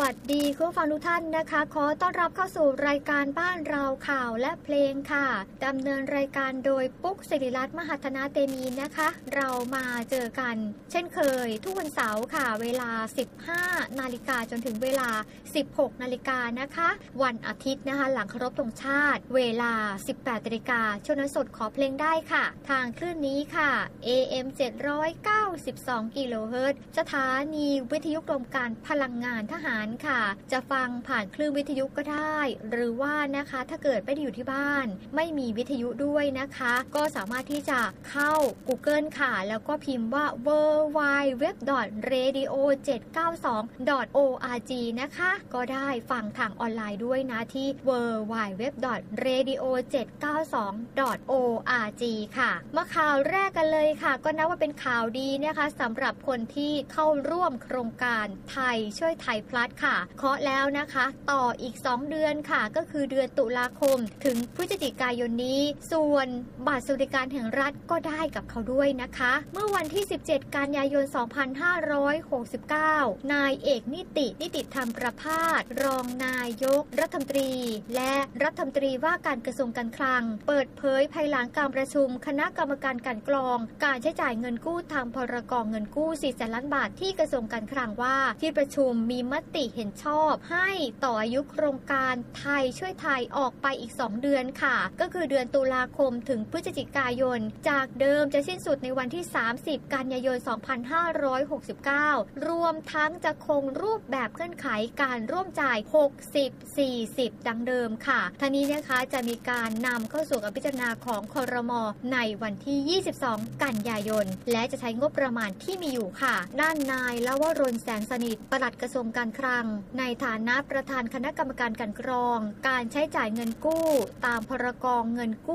วัสดีคุณผู้ฟังทุกท่านนะคะขอต้อนรับเข้าสู่รายการบ้านเราข่าวและเพลงค่ะดำเนินรายการโดยปุ๊กศิริรัตน์มหัฒนาเตมีนะคะเรามาเจอกันเช่นเคยทุกวันเสาร์ค่ะเวลา 15 นาฬิกาจนถึงเวลา 16 นาฬิกานะคะวันอาทิตย์นะคะหลังเคารพธงชาติเวลา 18 นาฬิกาช่วงนั้นสดขอเพลงได้ค่ะทางคลื่นนี้ค่ะ AM 792 กิโลเฮิรตซ์สถานีวิทยุกรมการพลังงานทหารค่ะจะฟังผ่านคลื่นวิทยุก็ได้หรือว่านะคะถ้าเกิดไม่ได้อยู่ที่บ้านไม่มีวิทยุด้วยนะคะก็สามารถที่จะเข้า Google ค่ะแล้วก็พิมพ์ว่า www.radio792.org นะคะก็ได้ฟังทางออนไลน์ด้วยนะที่ www.radio792.org ค่ะมาข่าวแรกกันเลยค่ะก็นับว่าเป็นข่าวดีนะคะสำหรับคนที่เข้าร่วมโครงการไทยช่วยไทยพลัสค่ะเคาะแล้วนะคะต่ออีก2เดือนค่ะก็คือเดือนตุลาคมถึงพฤศจิกายนนี้ส่วนบัตรสวัสดิการแห่งรัฐก็ได้กับเขาด้วยนะคะเมื่อวันที่17กันยายน2569นายเอกนิติธรรมประภาสรองนายกรัฐมนตรีและรัฐมนตรีว่าการกระทรวงการคลังเปิดเผยภายหลังการประชุมคณะกรรมการกลั่นกรองการใช้จ่ายเงินกู้ทางพรก.เงินกู้4แสนล้านบาทที่กระทรวงการคลังว่าที่ประชุมมีมติเห็นชอบให้ต่ออายุโครงการไทยช่วยไทยออกไปอีก2เดือนค่ะก็คือเดือนตุลาคมถึงพฤศจิกายนจากเดิมจะสิ้นสุดในวันที่30กันยายน2569รวมทั้งจะคงรูปแบบเงื่อนไขการร่วมจ่าย60-40ดังเดิมค่ะทั้งนี้นะคะจะมีการนำเข้าสู่การพิจารณาของครม.ในวันที่22กันยายนและจะใช้งบประมาณที่มีอยู่ค่ะด้านนายลวรน แสงสนิทปลัดกระทรวงการคลังในฐานะประธานคณะกรรมการกลั่นกรองการใช้จ่ายเงินกู้ตามพรก.เงินกู้